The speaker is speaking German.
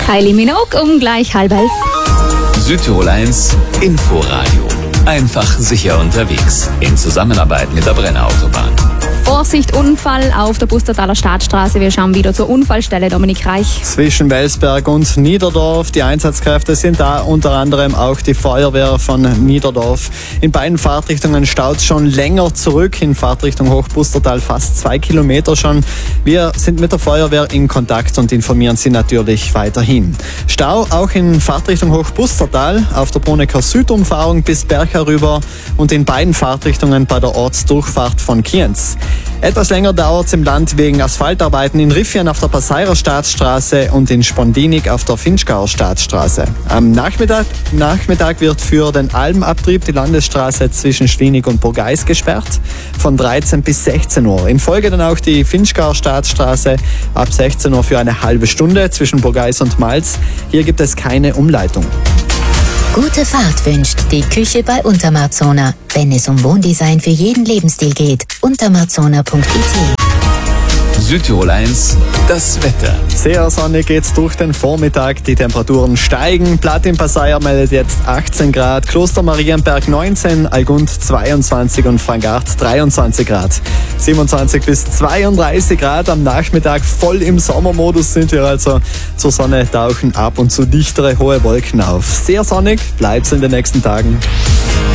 Kylie Minogue um gleich 10:30. Südtirol 1 Inforadio. Einfach sicher unterwegs. In Zusammenarbeit mit der Brenner Autobahn. Vorsicht, Unfall auf der Pustertaler Stadtstraße. Wir schauen wieder zur Unfallstelle, Dominik Reich. Zwischen Welsberg und Niederdorf. Die Einsatzkräfte sind da, unter anderem auch die Feuerwehr von Niederdorf. In beiden Fahrtrichtungen staut schon länger zurück. In Fahrtrichtung Hochpustertal fast 2 Kilometer schon. Wir sind mit der Feuerwehr in Kontakt und informieren Sie natürlich weiterhin. Stau auch in Fahrtrichtung Hochpustertal, auf der Brunecker Südumfahrung bis Berg herüber und in beiden Fahrtrichtungen bei der Ortsdurchfahrt von Kienz. Etwas länger dauert es im Land wegen Asphaltarbeiten in Riffian auf der Passairer Staatsstraße und in Spondinig auf der Finchgauer Staatsstraße. Am Nachmittag wird für den Almabtrieb die Landesstraße zwischen Schlinig und Burgeis gesperrt, von 13 bis 16 Uhr. In Folge dann auch die Finchgauer Staatsstraße ab 16 Uhr für eine halbe Stunde zwischen Burgeis und Malz. Hier gibt es keine Umleitung. Gute Fahrt wünscht die Küche bei Untermarzona. Wenn es um Wohndesign für jeden Lebensstil geht, untermarzona.it. Südtirol 1, das Wetter. Sehr sonnig geht's durch den Vormittag, die Temperaturen steigen. Platin-Passaier meldet jetzt 18 Grad, Kloster Marienberg 19, Algund 22 und Frangart 23 Grad. 27 bis 32 Grad am Nachmittag, voll im Sommermodus sind wir also. Zur Sonne tauchen ab und zu dichtere hohe Wolken auf. Sehr sonnig bleibt's in den nächsten Tagen.